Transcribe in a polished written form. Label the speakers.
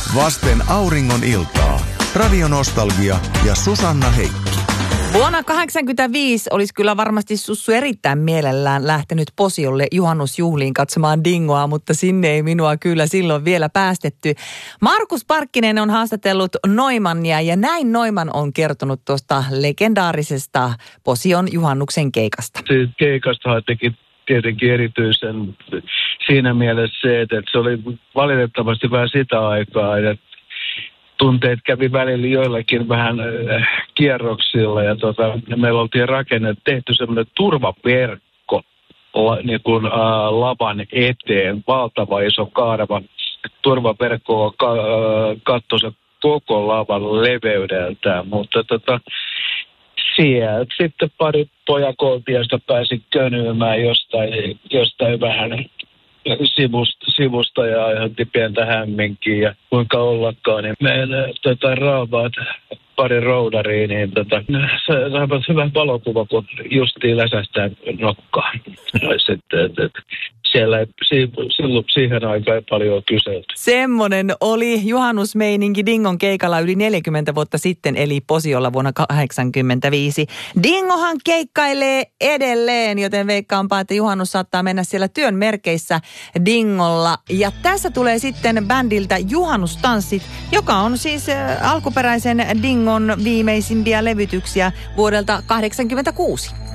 Speaker 1: Vasten auringon iltaa. Radionostalgia ja Susanna Heikki.
Speaker 2: Vuonna 1985 olisi kyllä varmasti Sussu erittäin mielellään lähtenyt Posiolle juhannusjuhliin katsomaan Dingoa, mutta sinne ei minua kyllä silloin vielä päästetty. Markus Parkkinen on haastatellut Neumannia ja näin Neumann on kertonut tuosta legendaarisesta Posion juhannuksen keikasta.
Speaker 3: Siitä keikastahan teki tietenkin erityisen siinä mielessä se, että se oli valitettavasti vähän sitä aikaa, että tunteet kävi välillä joillakin vähän kierroksilla ja meillä oltiin tehty semmoinen turvaverkko niin kuin lavan eteen, valtava iso kaareva turvaverkko katsoi se koko lavan leveydeltään, mutta sieltä sitten pari pojakoltiasta pääsi könymään jostain vähän sivusta ja aiheutti pientä hämminkiä ja kuinka ollakaan, niin meidän raavaat pari roudaria, niin saivat hyvän valokuva, kun justiin läsästään nokkaan. Siellä silloin siihen aikaan ei paljon kyselty.
Speaker 2: Semmoinen oli juhannusmeininki Dingon keikalla yli 40 vuotta sitten, eli Posiolla vuonna 1985. Dingohan keikkailee edelleen, joten veikkaanpa, että juhannus saattaa mennä siellä työn merkeissä Dingolla. Ja tässä tulee sitten bändiltä Juhannustanssit, joka on siis alkuperäisen Dingon viimeisimpiä levytyksiä vuodelta 1986.